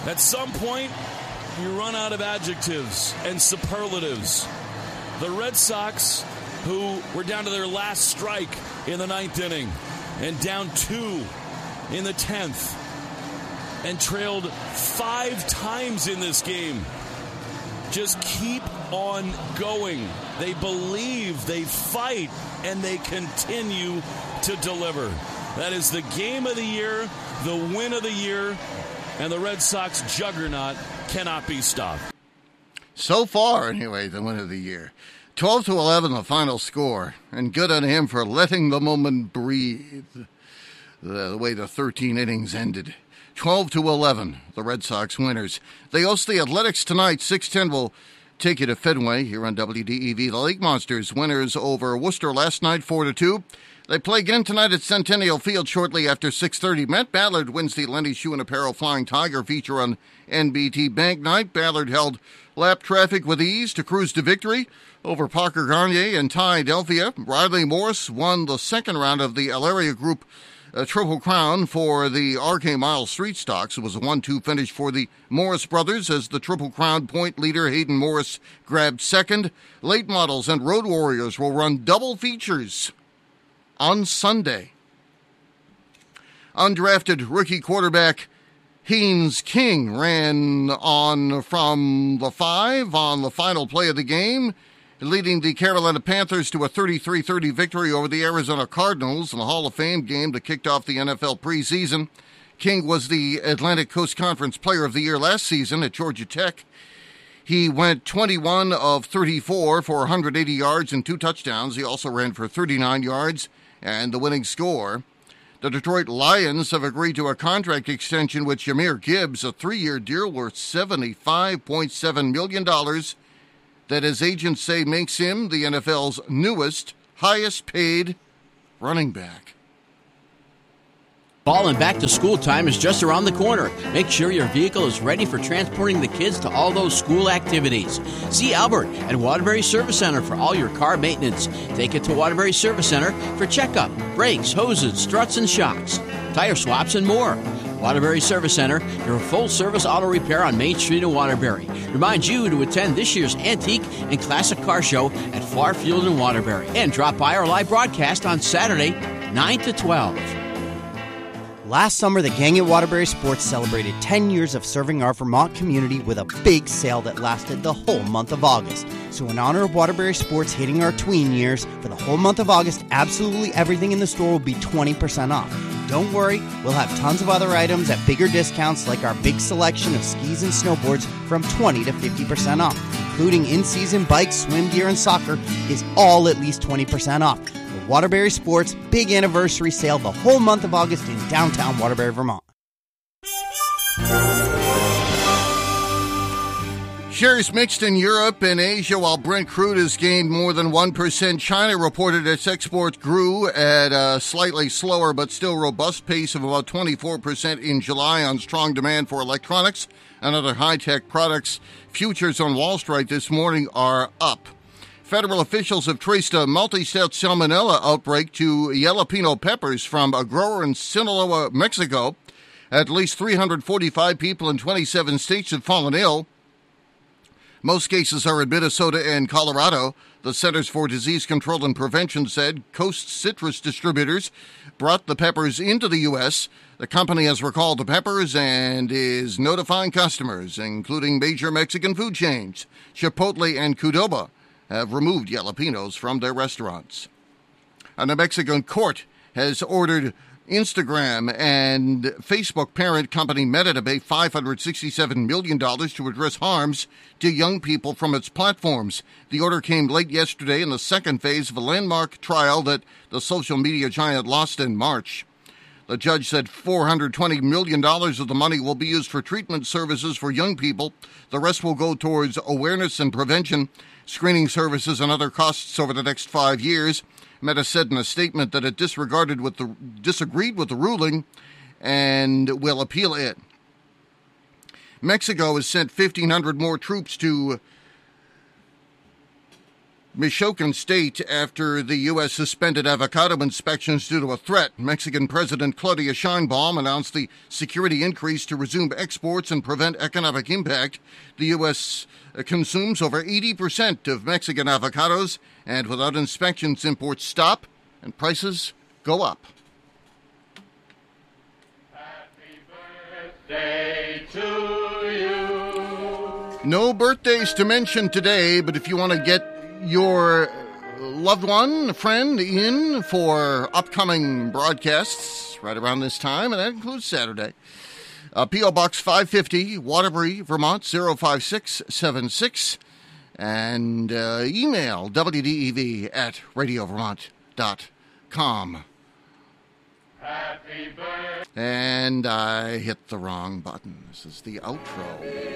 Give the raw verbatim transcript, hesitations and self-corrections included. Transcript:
At some point, you run out of adjectives and superlatives. The Red Sox, who were down to their last strike in the ninth inning and down two in the tenth and trailed five times in this game, just keep on going. They believe, they fight, and they continue to deliver. That is the game of the year, the win of the year, and the Red Sox juggernaut cannot be stopped. So far, anyway, the win of the year. twelve to eleven, the final score. And good on him for letting the moment breathe. The, the way the thirteen innings ended. twelve to eleven, the Red Sox winners. They host the Athletics tonight. six ten will take you to Fenway here on W D E V. The Lake Monsters winners over Worcester last night, four to two. They play again tonight at Centennial Field shortly after six thirty. Matt Ballard wins the Lenny Shoe and Apparel Flying Tiger feature on N B T Bank Night. Ballard held lap traffic with ease to cruise to victory over Parker Gagne and Ty Delphia. Riley Morris won the second round of the Alaria Group uh, Triple Crown for the R K Mile Street Stocks. It was a one two finish for the Morris brothers as the Triple Crown point leader Hayden Morris grabbed second. Late models and Road Warriors will run double features on Sunday. Undrafted rookie quarterback Haynes King ran on from the five on the final play of the game, leading the Carolina Panthers to a thirty-three thirty victory over the Arizona Cardinals in the Hall of Fame game that kicked off the N F L preseason. King was the Atlantic Coast Conference Player of the Year last season at Georgia Tech. He went twenty-one of thirty-four for one hundred eighty yards and two touchdowns. He also ran for thirty-nine yards and the winning score. The Detroit Lions have agreed to a contract extension with Jahmyr Gibbs, a three-year deal worth seventy-five point seven million dollars that, as agents say, makes him the N F L's newest, highest-paid running back. Fall and back-to-school time is just around the corner. Make sure your vehicle is ready for transporting the kids to all those school activities. See Albert at Waterbury Service Center for all your car maintenance. Take it to Waterbury Service Center for checkup, brakes, hoses, struts, and shocks, tire swaps, and more. Waterbury Service Center, your full-service auto repair on Main Street in Waterbury. Reminds you to attend this year's Antique and Classic Car Show at Farfield in Waterbury. And drop by our live broadcast on Saturday, nine to twelve. Last summer, the gang at Waterbury Sports celebrated ten years of serving our Vermont community with a big sale that lasted the whole month of August. So in honor of Waterbury Sports hitting our tween years, for the whole month of August, absolutely everything in the store will be twenty percent off. Don't worry, we'll have tons of other items at bigger discounts, like our big selection of skis and snowboards from twenty to fifty percent off, including in-season bikes, swim gear, and soccer is all at least twenty percent off. The Waterbury Sports Big Anniversary Sale the whole month of August in downtown Waterbury, Vermont. Shares mixed in Europe and Asia while Brent crude has gained more than one percent. China reported its exports grew at a slightly slower but still robust pace of about twenty-four percent in July on strong demand for electronics and other high-tech products. Futures on Wall Street this morning are up. Federal officials have traced a multi-state salmonella outbreak to jalapeno peppers from a grower in Sinaloa, Mexico. At least three hundred forty-five people in twenty-seven states have fallen ill. Most cases are in Minnesota and Colorado. The Centers for Disease Control and Prevention said Coast Citrus distributors brought the peppers into the U S. The company has recalled the peppers and is notifying customers, including major Mexican food chains. Chipotle and Qdoba have removed jalapenos from their restaurants. A New Mexican court has ordered Instagram and Facebook parent company Meta to pay five hundred sixty-seven million dollars to address harms to young people from its platforms. The order came late yesterday in the second phase of a landmark trial that the social media giant lost in March. The judge said four hundred twenty million dollars of the money will be used for treatment services for young people. The rest will go towards awareness and prevention, screening services, and other costs over the next five years. Meta said in a statement that it disregarded with the, disagreed with the ruling and will appeal it. Mexico has sent fifteen hundred more troops to Michoacan State after the U S suspended avocado inspections due to a threat. Mexican President Claudia Sheinbaum announced the security increase to resume exports and prevent economic impact. The U S consumes over eighty percent of Mexican avocados, and without inspections, imports stop and prices go up. Happy birthday to you. No birthdays to mention today, but if you want to get your loved one, friend in for upcoming broadcasts right around this time, and that includes Saturday. Uh, P O. Box five fifty, Waterbury, Vermont, zero five six seven six, and uh, email W D E V at radio vermont dot com. Happy birthday. And I hit the wrong button. This is the outro.